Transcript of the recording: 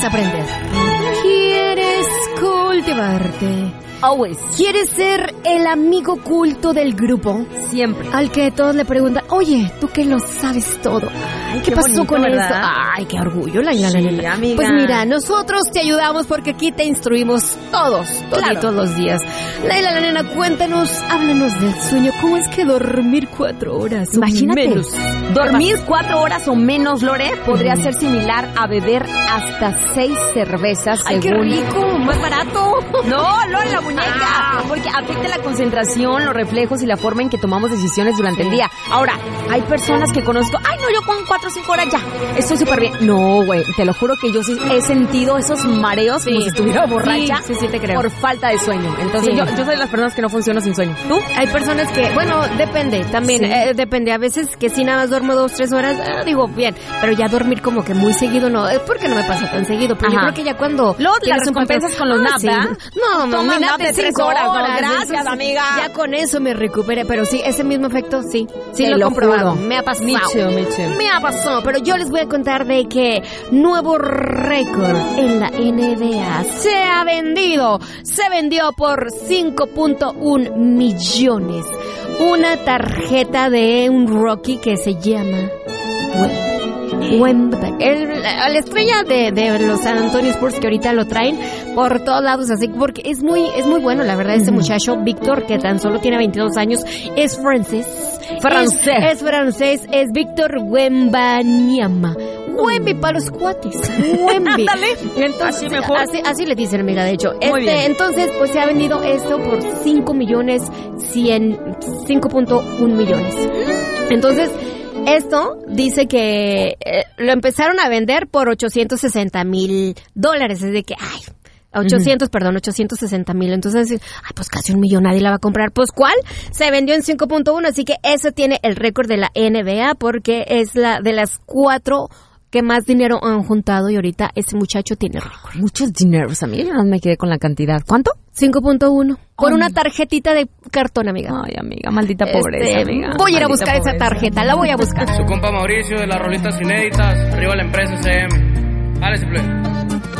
aprender. ¿Quieres cultivarte? Always. ¿Quieres ser el amigo culto del grupo? Siempre. Al que todos le preguntan, oye, tú que lo sabes todo. Ay, ¿Qué pasó bonito, con ¿verdad? eso? Ay, qué orgullo, Laila. Sí, amiga. Pues mira, nosotros te ayudamos porque aquí te instruimos todos los días. Laila, la nena, cuéntanos, háblanos del sueño. ¿Cómo es que dormir 4 horas o Imagínate, menos? dormir 4 horas o menos, Lore, podría ser similar a beber hasta 6 cervezas. ¡Ay, qué según... rico! ¡Más barato! No, Lore, la muñeca. Porque afecta la concentración, los reflejos y la forma en que tomamos decisiones durante el día. Ahora, hay personas que conozco, ay, no, yo con 4 o 5 horas ya estoy súper bien. No, güey, te lo juro que yo sí he sentido esos mareos como si estuviera borracha. Sí, te creo. Por falta de sueño. Entonces, Sí. yo soy de las personas que no funciono sin sueño. ¿Tú? Hay personas que, bueno, depende, también, Sí. depende. A veces que si nada más duermo 2, 3 horas, digo, bien, pero ya dormir como que muy seguido no, porque no me pasa tan seguido, pero yo Ajá. creo que ya cuando... Luego tienes las un recompensas patrón- con los naps, sí. ¿verdad? No, Toma mi nap nap de 3 5 horas, no, horas. gracias, Eso sí, amiga. Ya con eso me recuperé, pero sí, ese mismo efecto, sí Te lo he lo comprobado. juro. Me ha pasado. Me too. Me ha pasado, pero yo les voy a contar de que nuevo récord en la NBA se ha vendido. Se vendió por 5.1 millones. Una tarjeta de un rookie que se llama Wemba. La estrella de los San Antonio Spurs, que ahorita lo traen por todos lados, así porque es muy bueno, la verdad. Este muchacho Víctor, que tan solo tiene 22 años, es francés. Es francés, es Víctor Wembanyama. Wemby para los cuates. Wemby. Entonces, Así mejor. Así le dicen, amiga, de hecho. Muy bien. Entonces, pues se ha vendido esto por 5.1 millones. Sí. Esto dice que lo empezaron a vender por $860,000. Es de que, 860,000. Entonces, pues casi 1 millón, nadie la va a comprar. Pues, ¿cuál? Se vendió en 5.1, así que eso tiene el récord de la NBA porque es la de las 4 que más dinero han juntado y ahorita ese muchacho tiene récord. Muchos dineros, amiga. Yo no me quedé con la cantidad. ¿Cuánto? 5.1. Por una tarjetita de cartón, amiga. Ay, amiga, maldita pobreza, amiga. Voy a ir a Maldita buscar esa pobreza. tarjeta, la voy a buscar. Su compa Mauricio de las rolitas inéditas, arriba la empresa SM. Dale, simple.